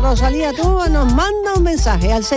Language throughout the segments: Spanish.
Rosalía, tú nos manda un mensaje al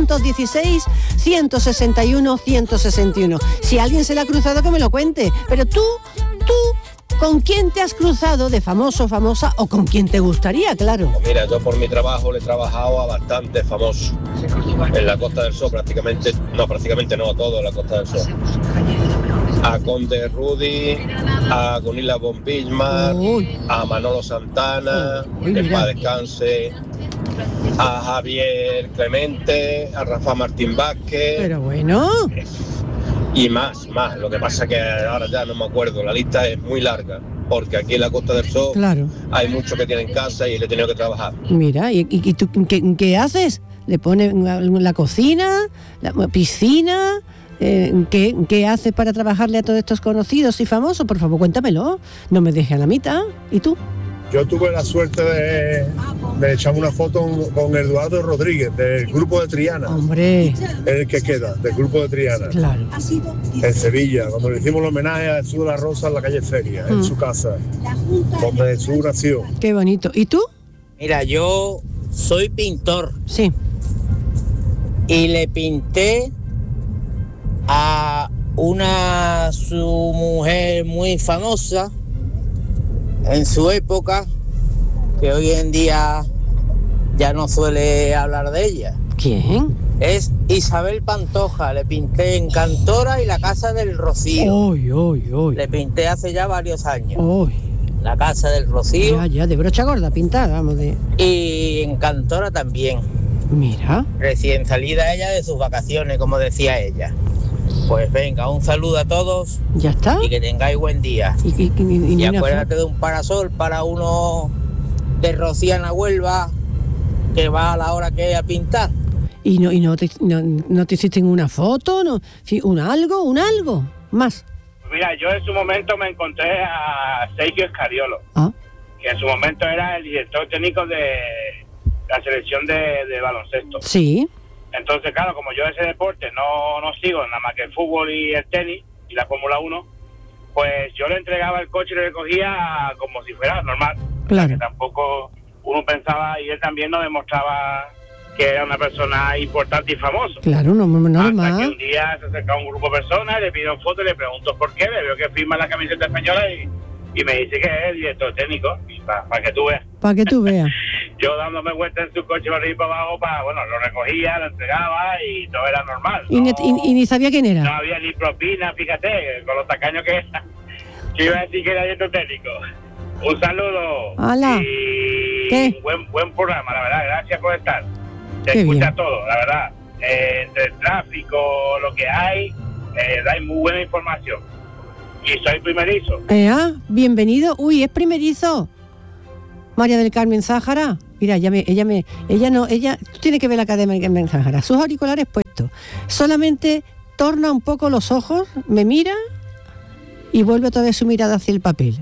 616-161-161. Si alguien se le ha cruzado, que me lo cuente. Pero tú, ¿con quién te has cruzado de famoso, famosa o con quién te gustaría, claro? Mira, yo por mi trabajo le he trabajado a bastantes famosos en la Costa del Sol, prácticamente no, a todos en la Costa del Sol. A Conde Rudy, a Gunilla von Bismarck, a Manolo Santana, que paz descanse, a Javier Clemente, a Rafa Martín Vázquez. Pero bueno. Y más. Lo que pasa que ahora ya no me acuerdo, la lista es muy larga, porque aquí en la Costa del Sol hay muchos que tienen casa y le he tenido que trabajar. Mira, ¿y tú qué haces? ¿Le pones la cocina, la piscina? ¿Qué haces para trabajarle a todos estos conocidos y famosos? Por favor, cuéntamelo. No me dejes a la mitad. ¿Y tú? Yo tuve la suerte de echarme una foto con Eduardo Rodríguez, del grupo de Triana. Hombre. El que queda, del grupo de Triana. Claro. En Sevilla, cuando le hicimos el homenaje a Jesús de la Rosa en la calle Feria, en su casa, donde Jesús nació. Qué bonito. ¿Y tú? Mira, yo soy pintor. Sí. Y le pinté a su mujer muy famosa en su época, que hoy en día ya no suele hablar de ella. ¿Quién? Es Isabel Pantoja. Le pinté en Cantora y la Casa del Rocío. Le pinté hace ya varios años. La Casa del Rocío. Ya, de brocha gorda pintada, vamos de... Y en Cantora también. Mira. Recién salida ella de sus vacaciones, como decía ella. Pues venga, un saludo a todos. ¿Ya está? Y que tengáis buen día. Y acuérdate de un parasol para uno de Rociana Huelva, que va a la hora que es a pintar. ¿Y no te hiciste una foto? ¿No? ¿Un algo? Más. Mira, yo en su momento me encontré a Sergio Escariolo, que en su momento era el director técnico de la selección de baloncesto. Sí. Entonces, claro, como yo ese deporte no sigo, nada más que el fútbol y el tenis y la Fórmula 1, pues yo le entregaba el coche y le recogía como si fuera normal. Claro. Que tampoco uno pensaba, y él también nos demostraba que era una persona importante y famosa. Claro, normal. Hasta que un día se acerca un grupo de personas, le pido fotos y le pregunto por qué, le veo que firma la camiseta española y me dice que es el director técnico, para que tú veas. Para que tú veas. Yo dándome vueltas en su coche para arriba y para abajo, lo recogía, lo entregaba y todo era normal. ¿Y ni sabía quién era? No había ni propina, fíjate, con los tacaños que era. Yo iba a decir que era director técnico. Un saludo. ¡Hala! Y ¿Qué? un buen programa, la verdad, gracias por estar. Se Qué escucha bien. todo, la verdad. Entre el tráfico, lo que hay, dais muy buena información. Y soy primerizo. Bienvenido. Uy, es primerizo. María del Carmen Zájara. Mira, tú tienes que ver la Academia del Carmen Zájara. Sus auriculares puestos. Solamente torna un poco los ojos, me mira y vuelve otra vez su mirada hacia el papel.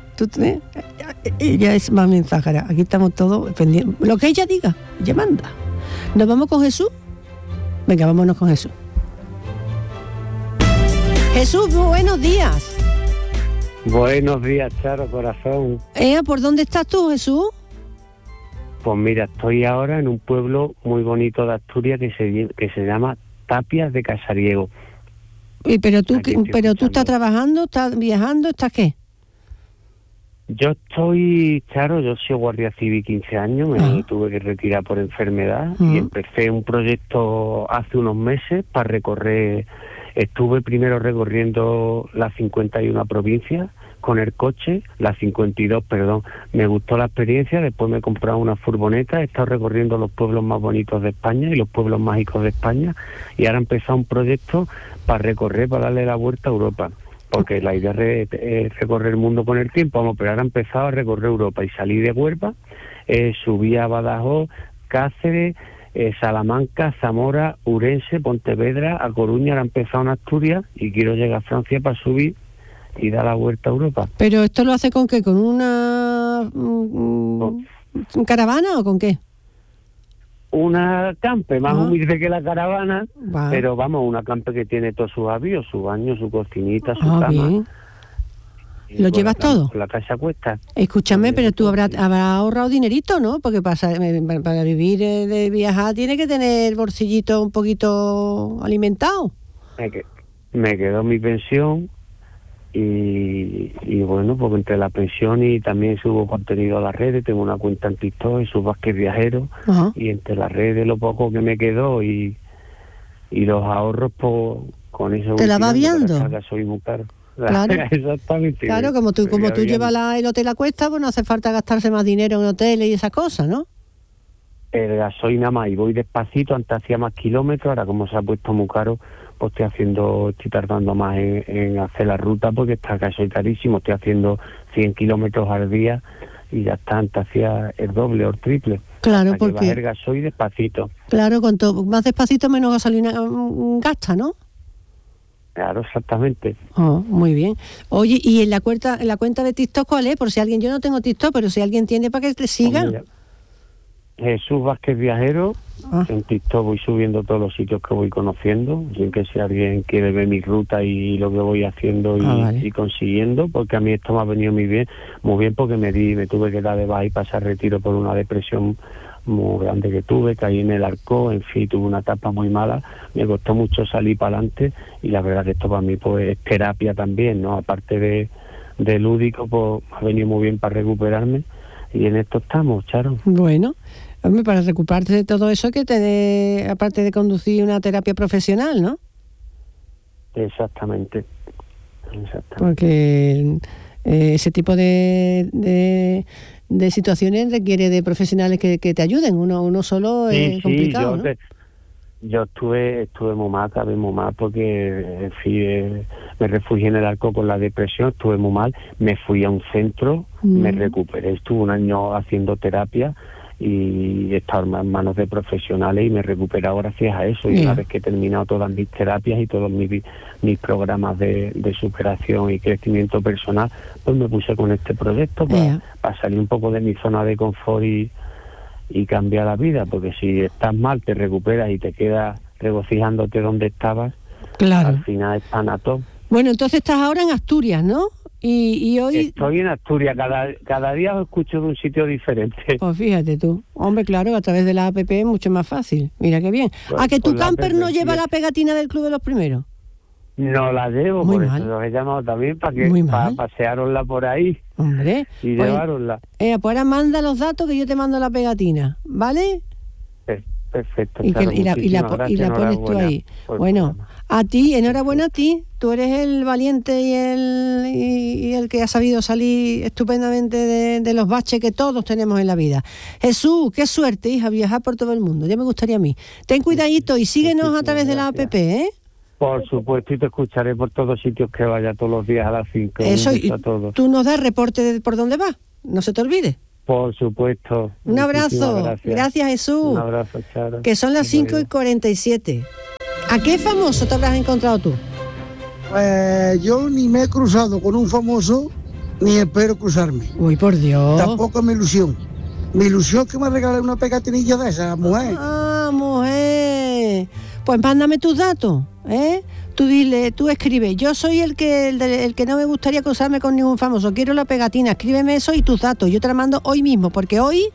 Ella es Carmen Zájara. Aquí estamos todos pendientes. Lo que ella diga, ella manda. ¿Nos vamos con Jesús? Venga, vámonos con Jesús. Jesús, buenos días. Buenos días, Charo, corazón. ¿Por dónde estás tú, Jesús? Pues mira, estoy ahora en un pueblo muy bonito de Asturias que se llama Tapias de Casariego. Pero tú estás trabajando, estás viajando, ¿estás qué? Yo soy, Charo, yo soy guardia civil 15 años, me tuve que retirar por enfermedad y empecé un proyecto hace unos meses para recorrer. Estuve primero recorriendo las 51 provincias con el coche, las 52, perdón. Me gustó la experiencia, después me he comprado una furgoneta, he estado recorriendo los pueblos más bonitos de España y los pueblos mágicos de España y ahora he empezado un proyecto para darle la vuelta a Europa, porque la idea es recorrer el mundo con el tiempo, pero ahora he empezado a recorrer Europa y salí de Huelva, subí a Badajoz, Cáceres, Salamanca, Zamora, Urense, Pontevedra, a Coruña, ahora he empezado en Asturias y quiero llegar a Francia para subir y dar la vuelta a Europa. ¿Pero esto lo hace con qué? ¿Con una caravana o con qué? Una campe, más humilde que la caravana, pero vamos, una campe que tiene todos sus avíos, su baño, su cocinita, su cama. Bien. ¿Lo llevas todo? La casa cuesta. Escúchame, pero tú habrás ahorrado dinerito, ¿no? Porque para vivir de viajar tiene que tener bolsillito un poquito alimentado. Me quedó mi pensión y bueno, porque entre la pensión y también subo contenido a las redes, tengo una cuenta en TikTok y subo Vázquez Viajero. Ajá. Y entre las redes lo poco que me quedó y los ahorros, pues con eso... ¿Te la va viando? Soy muy caro. Claro. Exactamente. Claro, como tú llevas el hotel a cuesta, pues no hace falta gastarse más dinero en hoteles y esas cosas, ¿no? El gasoil nada más, y voy despacito, antes hacía más kilómetros, ahora como se ha puesto muy caro, pues estoy tardando más en hacer la ruta porque está el gasoil carísimo, estoy haciendo 100 kilómetros al día y ya está, antes hacía el doble o el triple. Claro, porque... el gasoil despacito. Claro, cuanto más despacito menos gasolina gasta, ¿no? Claro, exactamente. Oh, muy bien. Oye, ¿y en la cuenta de TikTok cuál es? Por si alguien, yo no tengo TikTok, pero si alguien tiene para que te siga. Pues Jesús Vázquez Viajero. En TikTok voy subiendo todos los sitios que voy conociendo, sin que si alguien quiere ver mi ruta y lo que voy haciendo y consiguiendo, porque a mí esto me ha venido muy bien porque me tuve que dar de baja y pasar retiro por una depresión muy grande que tuve, caí en el arco, en fin, tuve una etapa muy mala, me costó mucho salir para adelante y la verdad que esto para mí pues es terapia también, ¿no? Aparte de lúdico, pues me ha venido muy bien para recuperarme y en esto estamos, Charo. Bueno, hombre, para recuperarte de todo eso hay que tener, aparte de conducir, una terapia profesional, ¿no? Exactamente. Porque ese tipo de situaciones requiere de profesionales que te ayuden. Uno solo es complicado, ¿no? Yo estuve muy mal porque, en fin, me refugié en el arco con la depresión, estuve muy mal, me fui a un centro, me recuperé, estuve un año haciendo terapia y he estado en manos de profesionales y me he recuperado gracias a eso. Y una vez que he terminado todas mis terapias y todos mis programas de superación y crecimiento personal, pues me puse con este proyecto para salir un poco de mi zona de confort y cambiar la vida, porque si estás mal te recuperas y te quedas regocijándote donde estabas, claro, al final es panatón. Bueno, entonces estás ahora en Asturias, ¿no? Y hoy... Estoy en Asturias, cada día os escucho de un sitio diferente. Pues fíjate tú, hombre, claro, a través de la app es mucho más fácil, mira qué bien. Pues, ¿a que tu camper no lleva la pegatina del Club de los Primeros? No la llevo, muy por mal. Eso los he llamado también para pasearosla por ahí. Hombre, y pues, llevarosla. Pues ahora manda los datos que yo te mando la pegatina, ¿vale? Perfecto. Y la pones tú ahí. Bueno, a ti, enhorabuena a ti. Tú eres el valiente y el que ha sabido salir estupendamente de los baches que todos tenemos en la vida. Jesús, qué suerte, hija, viajar por todo el mundo. Ya me gustaría a mí. Ten cuidadito y síguenos a través de la app, ¿eh? Por supuesto, y te escucharé por todos sitios que vaya todos los días a las 5. Eso, y tú nos das reporte de por dónde vas. No se te olvide. Por supuesto. Un abrazo. Gracias, Jesús. Un abrazo, Charo. Que son las 5:47. ¿A qué famoso te habrás encontrado tú? Pues yo ni me he cruzado con un famoso, ni espero cruzarme. Uy, por Dios. Tampoco es mi ilusión. Mi ilusión es que me regale una pegatinilla de esa, mujer. Ah, mujer. Pues mándame tus datos, ¿eh? Tú escribe, yo soy el que no me gustaría cruzarme con ningún famoso, quiero la pegatina, escríbeme eso y tus datos, yo te la mando hoy mismo, porque hoy,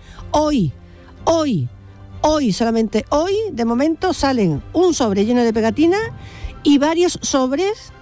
solamente hoy, de momento salen un sobre lleno de pegatinas y varios sobres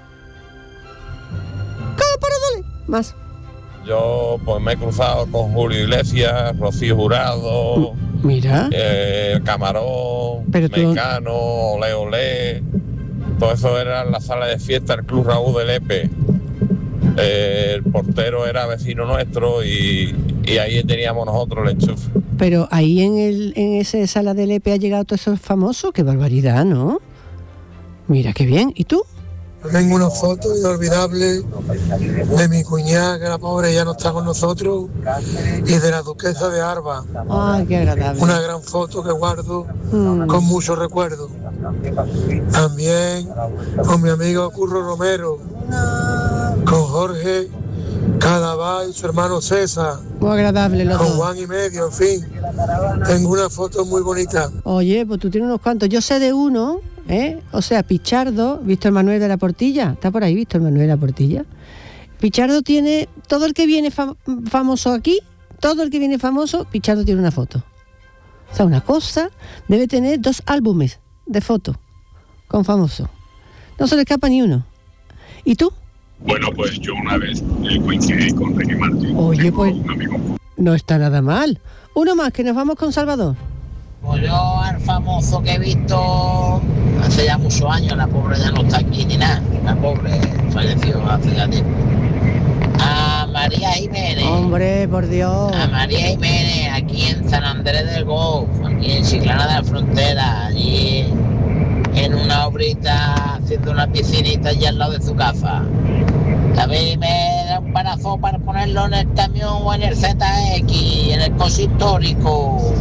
más. Yo pues me he cruzado con Julio Iglesias, Rocío Jurado, mira, Camarón, Mecano, Ole Ole. Todo eso era en la sala de fiesta del Club Raúl del Lepe. El portero era vecino nuestro y ahí teníamos nosotros el enchufe. Pero ahí en esa sala del Lepe ha llegado todos esos famosos, qué barbaridad, ¿no? Mira qué bien. ¿Y tú? Tengo una foto inolvidable de mi cuñada, que la pobre ya no está con nosotros, y de la duquesa de Alba. ¡Ay, qué agradable! Una gran foto que guardo con mucho recuerdo. También con mi amigo Curro Romero, con Jorge Cadaval y su hermano César. Muy agradable los con dos. Juan y medio, en fin. Tengo una foto muy bonita. Oye, pues tú tienes unos cuantos. Yo sé de uno... O sea, Pichardo, Víctor Manuel de la Portilla, está por ahí Víctor Manuel de la Portilla, Pichardo tiene, todo el que viene famoso aquí, todo el que viene famoso, Pichardo tiene una foto. O sea, una cosa, debe tener 2 álbumes de fotos con famosos. No se le escapa ni uno. ¿Y tú? Bueno, pues yo una vez coincidí con Ricky Martin. Oye, pues no está nada mal. Uno más, que nos vamos con Salvador. Pues yo al famoso que he visto hace ya muchos años, la pobre ya no está aquí ni nada, la pobre falleció hace ya tiempo. A María Jiménez. Hombre, por Dios. A María Jiménez, aquí en San Andrés del Golf, aquí en Chiclana de la Frontera, allí en una obrita haciendo una piscinita allí al lado de su casa. También me da un parazo para ponerlo en el camión o en el ZX, en el coche histórico.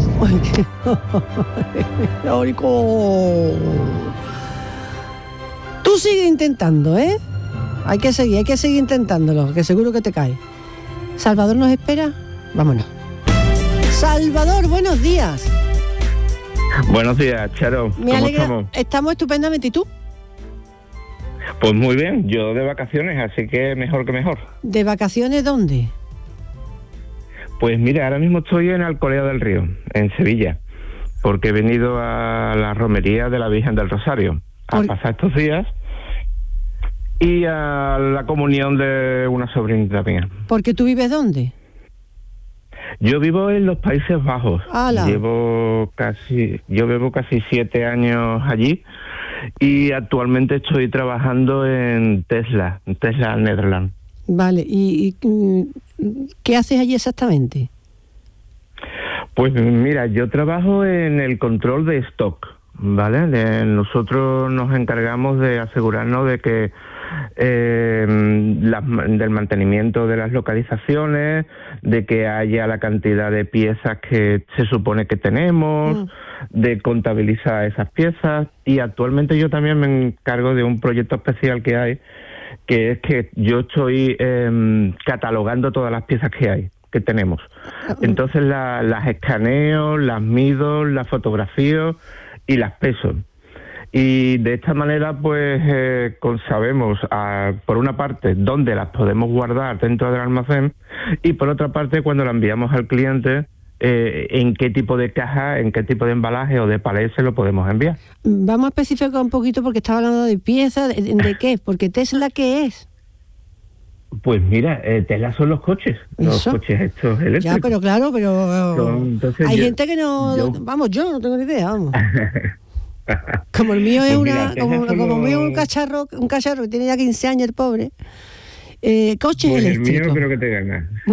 Histórico. Tú sigue intentando, ¿eh? Hay que seguir intentándolo, que seguro que te cae. ¿Salvador nos espera? Vámonos. Salvador, buenos días. Buenos días, Charo. Me alegra. Estamos estupendamente. ¿Y tú? Pues muy bien, yo de vacaciones, así que mejor que mejor. ¿De vacaciones dónde? Pues mira, ahora mismo estoy en Alcolea del Río, en Sevilla, porque he venido a la romería de la Virgen del Rosario a pasar estos días y a la comunión de una sobrinita mía. ¿Porque tú vives dónde? Yo vivo en los Países Bajos. ¡Hala! Yo vivo casi 7 años allí y actualmente estoy trabajando en Tesla Netherlands. Vale, ¿y qué haces allí exactamente? Pues mira, yo trabajo en el control de stock, ¿vale? Nosotros nos encargamos de asegurarnos de que del mantenimiento de las localizaciones, de que haya la cantidad de piezas que se supone que tenemos, de contabilizar esas piezas, y actualmente yo también me encargo de un proyecto especial que hay, que es que yo estoy catalogando todas las piezas que tenemos. Entonces las escaneo, las mido, las fotografío y las peso. Y de esta manera pues sabemos por una parte dónde las podemos guardar dentro del almacén y por otra parte cuando la enviamos al cliente en qué tipo de caja, en qué tipo de embalaje o de palé se lo podemos enviar. Vamos a especificar un poquito porque estaba hablando de piezas, ¿de qué? Porque Tesla, ¿qué es? Pues mira, Tesla son los coches, los coches estos eléctricos. Ya, pero claro, entonces hay gente que no... yo no tengo ni idea, vamos. Como el mío es un cacharro que tiene ya 15 años el pobre. Coches eléctricos. El mío creo que te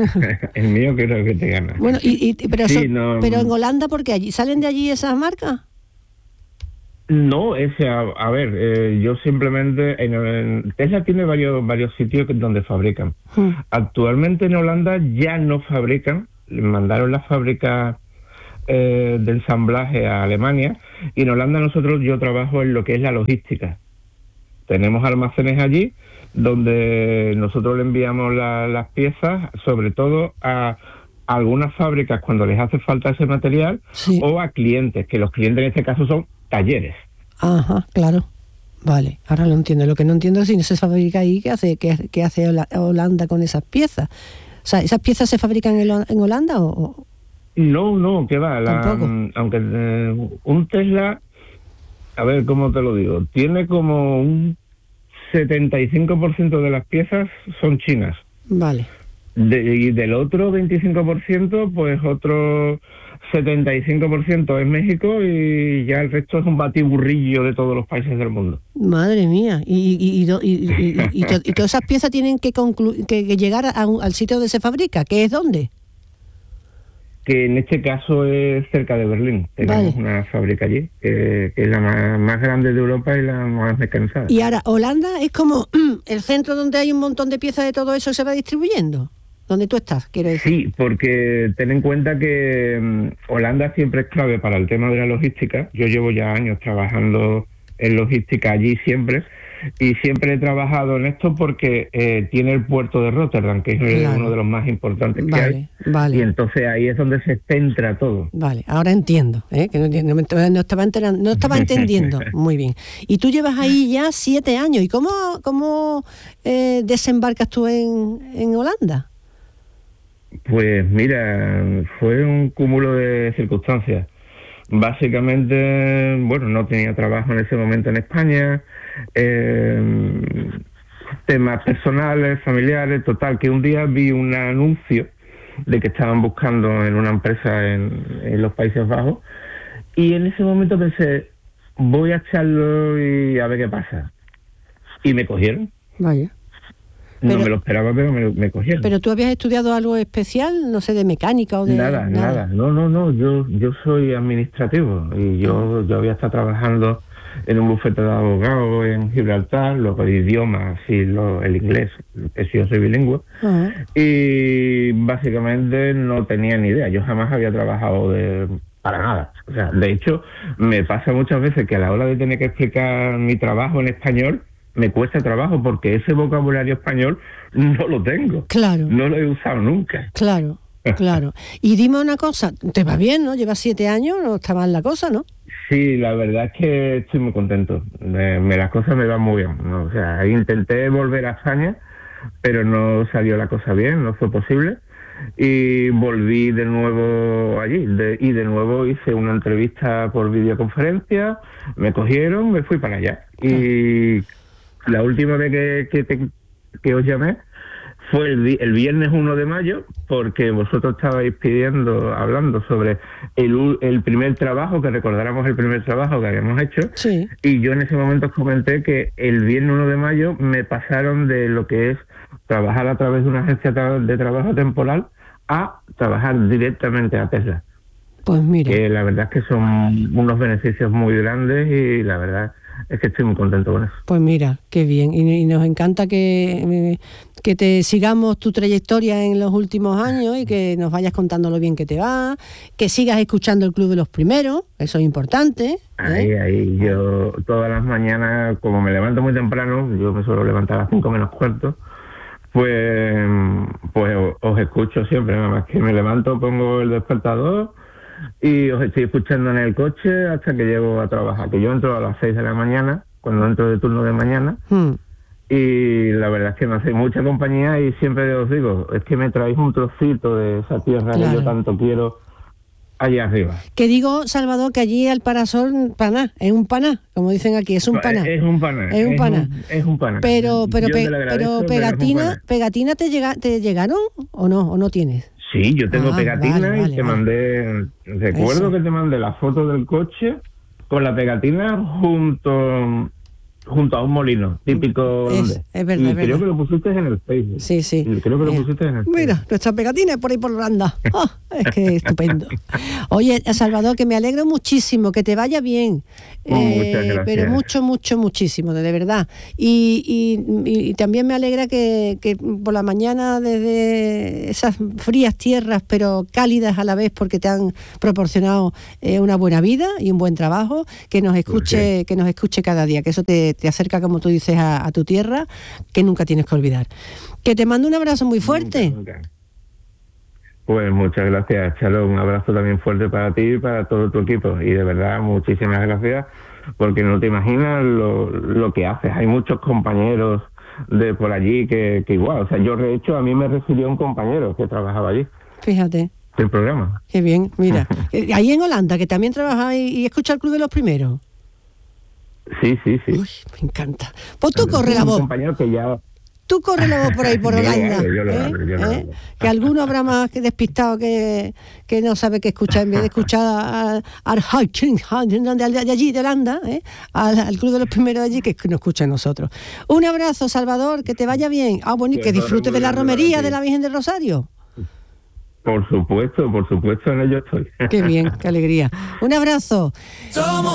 gana. Bueno, pero en Holanda, ¿por qué allí salen de allí esas marcas? No, a ver, yo simplemente Tesla tiene varios sitios donde fabrican. Actualmente en Holanda ya no fabrican, mandaron las fábricas de ensamblaje a Alemania, y en Holanda yo trabajo en lo que es la logística. Tenemos almacenes allí donde nosotros le enviamos las piezas, sobre todo a algunas fábricas cuando les hace falta ese material, sí, o a clientes, que los clientes en este caso son talleres. Ajá, claro. Vale, ahora lo entiendo. Lo que no entiendo es si no se fabrica ahí, ¿qué hace Holanda con esas piezas? O sea, ¿esas piezas se fabrican en Holanda o...? No, que va. Aunque un Tesla, a ver cómo te lo digo, tiene como un 75% de las piezas son chinas. Vale. Y del otro 25%, pues otro 75% es México, y ya el resto es un batiburrillo de todos los países del mundo. Madre mía. Y todas esas piezas tienen que llegar al sitio donde se fabrica, ¿que es dónde? Que en este caso es cerca de Berlín. Tenemos una fábrica allí, que es la más grande de Europa y la más mecanizada. Y ahora, Holanda es como el centro donde hay un montón de piezas de todo eso, se va distribuyendo. ¿Dónde tú estás, quiero decir? Sí, porque ten en cuenta que Holanda siempre es clave para el tema de la logística. Yo llevo ya años trabajando en logística allí siempre, Y siempre he trabajado en esto porque tiene el puerto de Rotterdam, que es uno de los más importantes que hay. Vale. Y entonces ahí es donde se centra todo. Vale, ahora entiendo, que no estaba entendiendo. Muy bien. Y tú llevas ahí ya 7 años. ¿Y cómo desembarcas tú en Holanda? Pues mira, fue un cúmulo de circunstancias. Básicamente, bueno, no tenía trabajo en ese momento en España, temas personales, familiares, total, que un día vi un anuncio de que estaban buscando en una empresa en los Países Bajos, y en ese momento pensé, voy a echarlo y a ver qué pasa. Y me cogieron. Vaya. No me lo esperaba, pero me cogieron. ¿Pero tú habías estudiado algo especial, no sé, de mecánica o de...? Nada. No, yo soy administrativo y yo había estado trabajando en un bufete de abogados en Gibraltar, los idiomas y el inglés, yo soy bilingüe, y básicamente no tenía ni idea, yo jamás había trabajado para nada. O sea, de hecho, me pasa muchas veces que a la hora de tener que explicar mi trabajo en español, me cuesta trabajo porque ese vocabulario español no lo tengo. Claro. No lo he usado nunca. Claro. Y dime una cosa, ¿te va bien, no? Llevas 7 años, no está mal la cosa, ¿no? Sí, la verdad es que estoy muy contento. Las cosas me van muy bien, ¿no? O sea, intenté volver a España, pero no salió la cosa bien, no fue posible. Y volví de nuevo allí. Y de nuevo hice una entrevista por videoconferencia, me cogieron, me fui para allá. Y la última vez que os llamé fue el viernes 1 de mayo, porque vosotros estabais hablando sobre el primer trabajo, que recordáramos el primer trabajo que habíamos hecho. Sí. Y yo en ese momento os comenté que el viernes 1 de mayo me pasaron de lo que es trabajar a través de una agencia de trabajo temporal a trabajar directamente a Tesla. Pues mira. Que la verdad es que son unos beneficios muy grandes y la verdad es que estoy muy contento con eso. Pues mira, qué bien. Y nos encanta que te sigamos tu trayectoria en los últimos años y que nos vayas contando lo bien que te va, que sigas escuchando el Club de los Primeros, eso es importante. Ahí, yo todas las mañanas, como me levanto muy temprano, yo me suelo levantar a las 5 menos cuarto, pues os escucho siempre, nada más que me levanto, pongo el despertador y os estoy escuchando en el coche hasta que llego a trabajar, que yo entro a las 6 de la mañana, cuando entro de turno de mañana, y la verdad es que me hacéis mucha compañía y siempre os digo, es que me traéis un trocito de esa tierra que yo tanto quiero allá arriba. Que digo, Salvador, que allí al parasol paná, es un paná, como dicen aquí, es un paná. Es un paná. Es un paná. Pero pegatina te llegaron o no tienes. Sí, yo tengo pegatina y te mandé, recuerdo que te mandé la foto del coche con la pegatina junto a un molino típico. Es verdad, creo que lo pusiste en el Facebook. Sí. Creo que lo pusiste en el Facebook. Mira, nuestra pegatina es por ahí por Holanda. Es que estupendo. Oye, Salvador, que me alegro muchísimo, que te vaya bien. Muchas gracias. Pero muchísimo, de verdad. Y también me alegra que por la mañana, desde esas frías tierras, pero cálidas a la vez, porque te han proporcionado una buena vida y un buen trabajo, que nos escuche cada día, que eso te acerca, como tú dices, a tu tierra, que nunca tienes que olvidar. Que te mando un abrazo muy fuerte. Nunca. Pues muchas gracias, Chalo. Un abrazo también fuerte para ti y para todo tu equipo. Y de verdad, muchísimas gracias, porque no te imaginas lo que haces. Hay muchos compañeros de por allí que igual. O sea, yo de hecho, a mí me refirió un compañero que trabajaba allí. Fíjate. El programa. Qué bien, mira. Ahí en Holanda, que también trabajas y escucha el Club de los Primeros. Sí. Uy, me encanta. Pues tú corre la voz. Tú corre la voz por ahí, por Holanda. Yo lo hago. Que alguno habrá más que despistado que no sabe qué escuchar, en vez de escuchar de allí, de Holanda, al Club de los Primeros de allí, que nos escucha a nosotros. Un abrazo, Salvador, que te vaya bien. Bueno, y que disfrutes de la romería de la Virgen del Rosario. Por supuesto, en ello estoy. Qué bien, qué alegría. Un abrazo. Somos